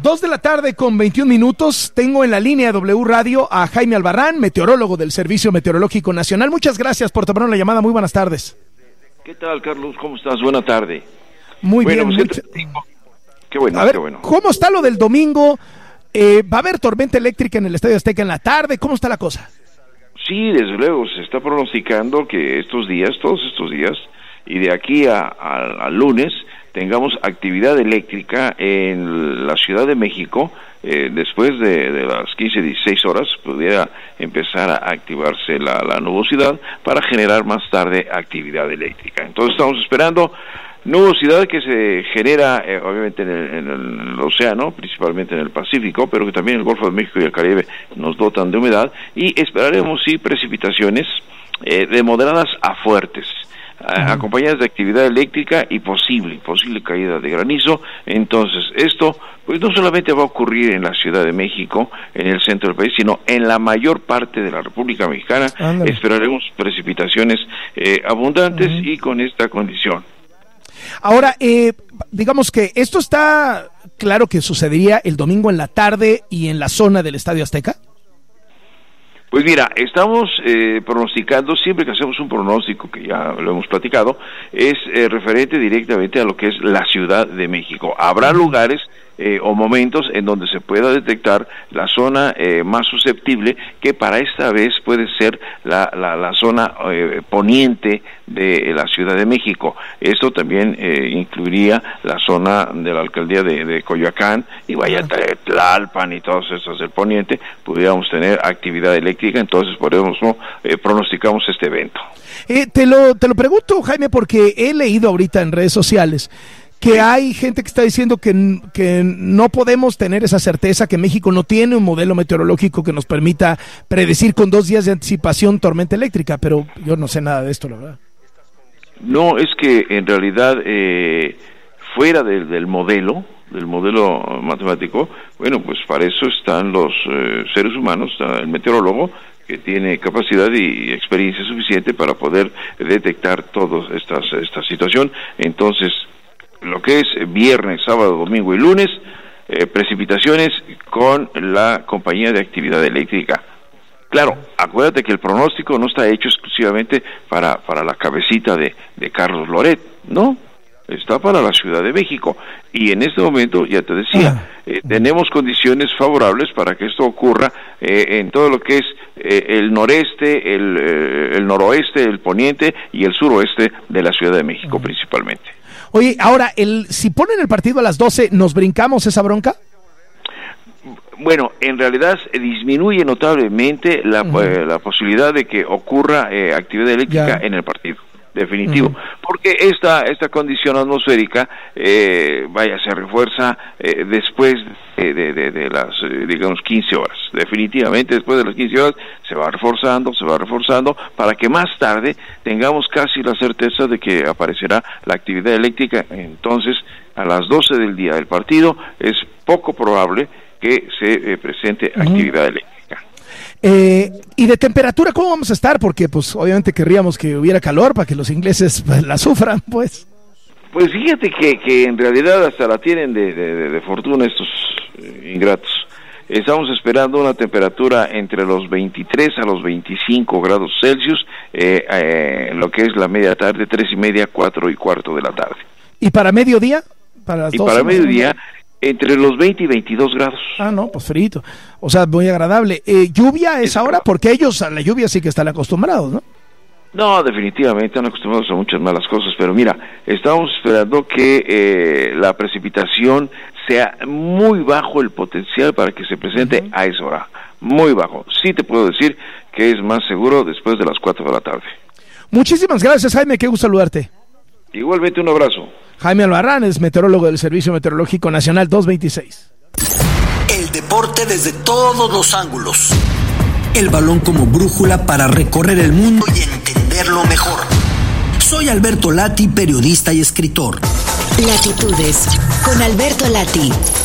2 de la tarde con 21 minutos. Tengo en la línea de W Radio a Jaime Albarrán, meteorólogo del Servicio Meteorológico Nacional. Muchas gracias por tomarnos la llamada. Muy buenas tardes. ¿Qué tal, Carlos? ¿Cómo estás? Buena tarde. Muy bien. Pues, qué bueno, a ver, qué bueno. ¿cómo está lo del domingo? ¿Va a haber tormenta eléctrica en el Estadio Azteca en la tarde? ¿Cómo está la cosa? Sí, desde luego, se está pronosticando que todos estos días, y de aquí al lunes, tengamos actividad eléctrica en la Ciudad de México. Después de las 15, 16 horas pudiera empezar a activarse la nubosidad para generar más tarde actividad eléctrica. Entonces estamos esperando nubosidad que se genera obviamente en el océano, principalmente en el Pacífico, pero que también el Golfo de México y el Caribe nos dotan de humedad, y esperaremos sí precipitaciones de moderadas a fuertes, acompañadas de actividad eléctrica y posible caída de granizo. Entonces esto pues no solamente va a ocurrir en la Ciudad de México, en el centro del país, sino en la mayor parte de la República Mexicana. Ándale. Esperaremos precipitaciones abundantes y con esta condición. Ahora, digamos que esto está claro que sucedería el domingo en la tarde y en la zona del Estadio Azteca. Pues mira, estamos pronosticando, siempre que hacemos un pronóstico, que ya lo hemos platicado, es referente directamente a lo que es la Ciudad de México. Habrá lugares o momentos en donde se pueda detectar la zona más susceptible, que para esta vez puede ser la zona poniente de la Ciudad de México. Esto también incluiría la zona de la alcaldía de Coyoacán y Tlalpan y todas esas del poniente. Pudiéramos tener actividad eléctrica, entonces por eso pronosticamos este evento. Te lo pregunto, Jaime, porque he leído ahorita en redes sociales que hay gente que está diciendo que no podemos tener esa certeza, que México no tiene un modelo meteorológico que nos permita predecir con 2 días de anticipación tormenta eléctrica, pero yo no sé nada de esto, la verdad. No, es que en realidad fuera del modelo matemático, bueno, pues para eso están los seres humanos, está el meteorólogo, que tiene capacidad y experiencia suficiente para poder detectar toda esta situación. Entonces, lo que es viernes, sábado, domingo y lunes, precipitaciones con la compañía de actividad eléctrica. Claro, acuérdate que el pronóstico no está hecho exclusivamente para la cabecita de Carlos Loret, ¿no? Está para la Ciudad de México, y en este momento, ya te decía, tenemos condiciones favorables para que esto ocurra en todo lo que es el noreste, el noroeste, el poniente y el suroeste de la Ciudad de México principalmente. Oye, ahora, si ponen el partido a las 12, ¿nos brincamos esa bronca? Bueno, en realidad disminuye notablemente la posibilidad de que ocurra actividad eléctrica en el partido, definitivo, porque esta condición atmosférica se refuerza después de las digamos 15 horas. Definitivamente después de las 15 horas se va reforzando para que más tarde tengamos casi la certeza de que aparecerá la actividad eléctrica. Entonces, a las 12 del día del partido es poco probable que se presente actividad eléctrica. ¿Y de temperatura cómo vamos a estar? Porque pues obviamente querríamos que hubiera calor para que los ingleses la sufran, pues. Pues fíjate que en realidad hasta la tienen de fortuna estos ingratos. Estamos esperando una temperatura entre los 23 a los 25 grados Celsius, lo que es la media tarde, 3:30, 4:15 de la tarde. ¿Y para mediodía? Para mediodía, entre los 20 y 22 grados. Ah, no, pues frito. O sea, muy agradable. ¿Lluvia es ahora? Porque ellos a la lluvia sí que están acostumbrados, ¿no? No, definitivamente están acostumbrados a muchas malas cosas, pero mira, estamos esperando que la precipitación sea muy bajo el potencial para que se presente a esa hora, muy bajo. Sí te puedo decir que es más seguro después de las 4 de la tarde. Muchísimas gracias, Jaime, qué gusto saludarte. Igualmente, un abrazo. Jaime Albarrán es meteorólogo del Servicio Meteorológico Nacional 226. El deporte desde todos los ángulos. El balón como brújula para recorrer el mundo y entenderlo mejor. Soy Alberto Lati, periodista y escritor. Latitudes con Alberto Lati.